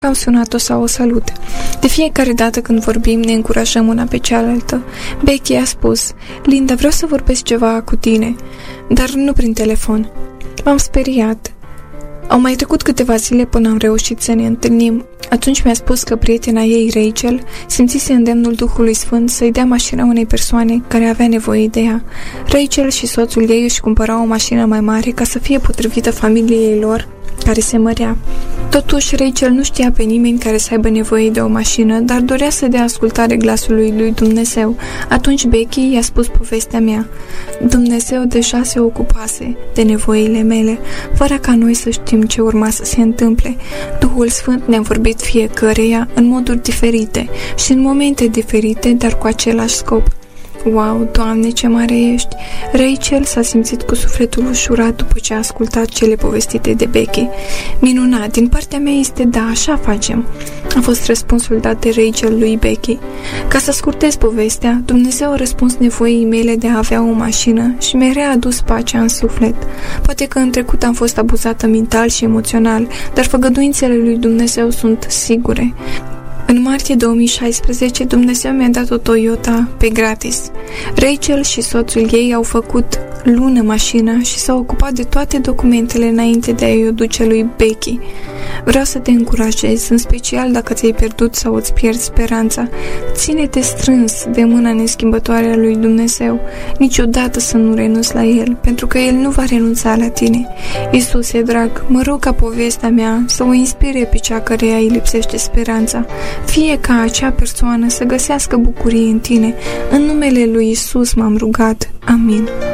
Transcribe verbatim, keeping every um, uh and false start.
Am sunat-o sau o salut. De fiecare dată când vorbim, ne încurajăm una pe cealaltă. Becky a spus: Linda, vreau să vorbesc ceva cu tine, dar nu prin telefon. M-am speriat. Au mai trecut câteva zile până am reușit să ne întâlnim. Atunci mi-a spus că prietena ei, Rachel, simțise îndemnul Duhului Sfânt să-i dea mașina unei persoane care avea nevoie de ea. Rachel și soțul ei își cumpărau o mașină mai mare ca să fie potrivită familiei lor, care se mărea. Totuși, Rachel nu știa pe nimeni care să aibă nevoie de o mașină, dar dorea să dea ascultare glasului lui Dumnezeu. Atunci Becky i-a spus povestea mea. Dumnezeu deja se ocupase de nevoile mele, fără ca noi să știm ce urma să se întâmple. Duhul Sfânt ne-a vorbit fiecăreia în moduri diferite și în momente diferite, dar cu același scop. Wow, Doamne, ce mare ești! Rachel s-a simțit cu sufletul ușurat după ce a ascultat cele povestite de Becky. Minunat, din partea mea este da, așa facem, a fost răspunsul dat de Rachel lui Becky. Ca să scurtez povestea, Dumnezeu a răspuns nevoii mele de a avea o mașină și mi-a readus pacea în suflet. Poate că în trecut am fost abuzată mental și emoțional, dar făgăduințele lui Dumnezeu sunt sigure. În martie două mii șaisprezece, Dumnezeu mi-a dat o Toyota pe gratis. Rachel și soțul ei au făcut lună mașina și s-au ocupat de toate documentele înainte de a-i o duce lui Becky. Vreau să te încurajez, în special dacă ți-ai pierdut sau îți pierzi speranța. Ține-te strâns de mâna neschimbătoare a lui Dumnezeu. Niciodată să nu renunți la El, pentru că El nu va renunța la tine. Iisuse, drag, mă rog ca povestea mea să o inspire pe cea căreia îi lipsește speranța. Fie ca acea persoană să găsească bucurie în tine. În numele lui Iisus m-am rugat. Amin.